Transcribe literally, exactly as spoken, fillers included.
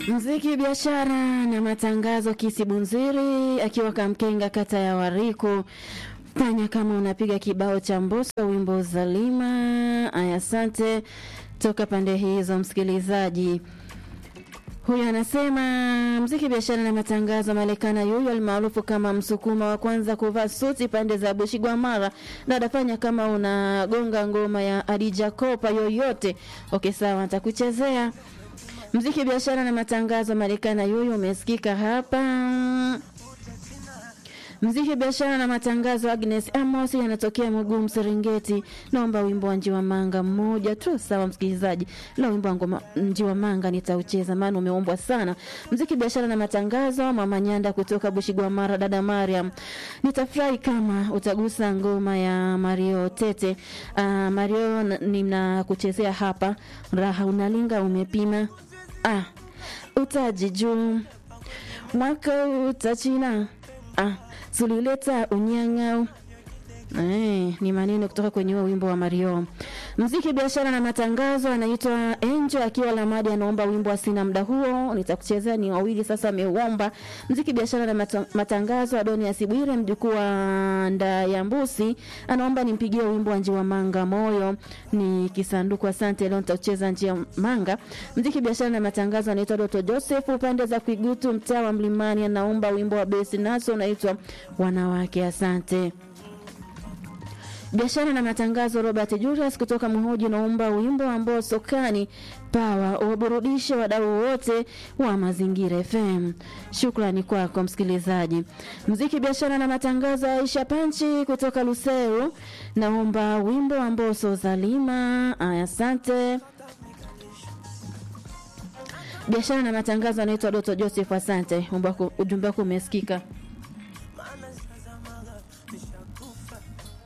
Muziki, biashara na matangazo. Kisibunziri akiwa Kamkenga, kata ya Wariko. Fanya kama unapiga kibao cha Mbosso, wimbo Zalima. Aya, asante toka pande hizo msikilizaji. Huyu anasema muziki, biashara na matangazo. Malekana yuyu almaarufu kama Msukuma wa kwanza kuvaa suti pande za Bushigwamara. Dada, fanya kama unagonga ngoma ya Adija Kopa yoyote. Okay, sawa, nitakuchezea. Muziki, biashara na matangazo. Malekana yuyu umesikika hapa. Muziki, biashara na matangazo. Agnes Amos anatokea Mugumu, Serengeti. Naomba wimbo wa Njiwa Manga mmoja tu. Sawa msikilizaji, la wimbo wa Njiwa Manga nitaucheza maana umeombwa sana. Muziki, biashara na matangazo. Mama Nyanda kutoka Bushigwamara. Dada Mariam, nitafurahi kama utagusa ngoma ya Mario Tete. Uh, Mario ninakuchezea hapa. Raha unalinga umepima. Ah, utajiju mwaka utachina. Ah, sulileta unyang'au. Eh, ni maneno kutoka kwenye wimbo wa Mario. Muziki, biashara na matangazo. Anaitwa Angel akiwa Lamadi, anaomba wimbo wa Sina Muda Huo. Nitakuchezea, ni wawili sasa ameuomba. Muziki, biashara na matangazo. Adoni Asibwire mjukuu wa Ndayambusi anaomba nimpigie wimbo wa Njiwa Manga moyo ni kisanduku. Asante, leo nitacheza Njiwa Manga. Muziki, biashara na matangazo. Anaitwa Doto Joseph upande za Kuigutu, mtaa wa Mlimani, anaomba wimbo wa Besi Naso unaitwa Wanawake. Asante. Biashara na matangazo. Robert Julius kutoka Muhoji naomba wimbo wa Mbosso Kani Power uburudishe wadau wote wa Mazingira F M. Shukrani kwako msikilizaji. Muziki, biashara na matangazo. Aisha Panchi kutoka Luseru naomba wimbo wa Mbosso Zalima. Aya, asante. Biashara na matangazo. Anaitwa Doto Joseph. Asante, ujumbe wako umesikika.